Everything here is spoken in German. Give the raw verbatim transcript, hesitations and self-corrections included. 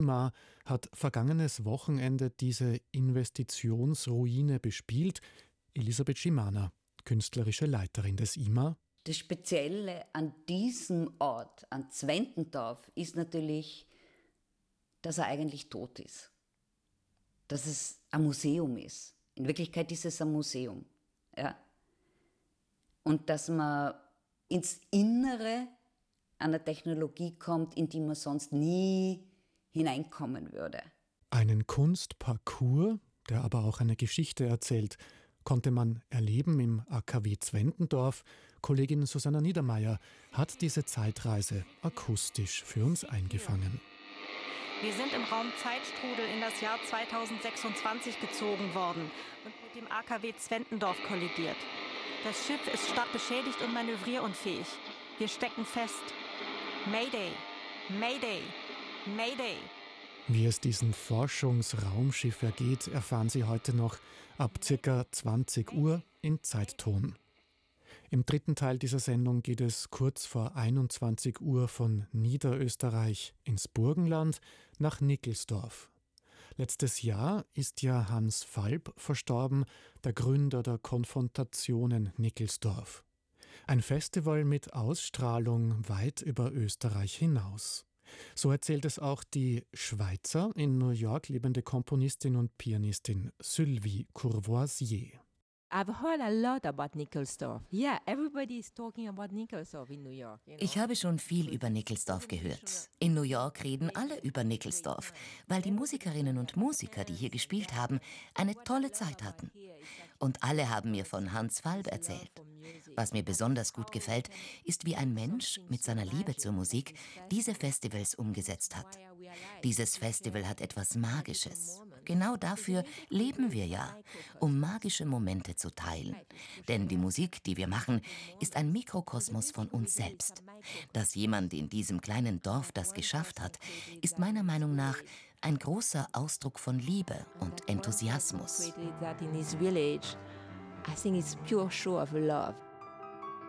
IMA hat vergangenes Wochenende diese Investitionsruine bespielt. Elisabeth Schimaner, künstlerische Leiterin des IMA. Das Spezielle an diesem Ort, an Zwentendorf, ist natürlich, dass er eigentlich tot ist. Dass es ein Museum ist. In Wirklichkeit ist es ein Museum. Ja? Und dass man ins Innere einer Technologie kommt, in die man sonst nie hineinkommen würde. Einen Kunstparcours, der aber auch eine Geschichte erzählt, konnte man erleben im A K W Zwentendorf. Kollegin Susanna Niedermeyer hat diese Zeitreise akustisch für uns eingefangen. Wir sind im Raum Zeitstrudel in das Jahr zweitausendsechsundzwanzig gezogen worden und mit dem A K W Zwentendorf kollidiert. Das Schiff ist stark beschädigt und manövrierunfähig. Wir stecken fest. Mayday, Mayday, Mayday. Wie es diesem Forschungsraumschiff ergeht, erfahren Sie heute noch ab ca. zwanzig Uhr in Zeitton. Im dritten Teil dieser Sendung geht es kurz vor einundzwanzig Uhr von Niederösterreich ins Burgenland nach Nickelsdorf. Letztes Jahr ist ja Hans Falb verstorben, der Gründer der Konfrontationen Nickelsdorf. Ein Festival mit Ausstrahlung weit über Österreich hinaus. So erzählt es auch die Schweizer, in New York lebende Komponistin und Pianistin Sylvie Courvoisier. I've heard a lot about Nickelsdorf. Yeah, everybody is talking about Nickelsdorf in New York. You know? Ich habe schon viel über Nickelsdorf gehört. In New York reden alle über Nickelsdorf, weil die Musikerinnen und Musiker, die hier gespielt haben, eine tolle Zeit hatten. Und alle haben mir von Hans Falb erzählt. Was mir besonders gut gefällt, ist, wie ein Mensch mit seiner Liebe zur Musik diese Festivals umgesetzt hat. Dieses Festival hat etwas Magisches. Genau dafür leben wir ja, um magische Momente zu teilen. Denn die Musik, die wir machen, ist ein Mikrokosmos von uns selbst. Dass jemand in diesem kleinen Dorf das geschafft hat, ist meiner Meinung nach ein großer Ausdruck von Liebe und Enthusiasmus. I think it's pure show of love.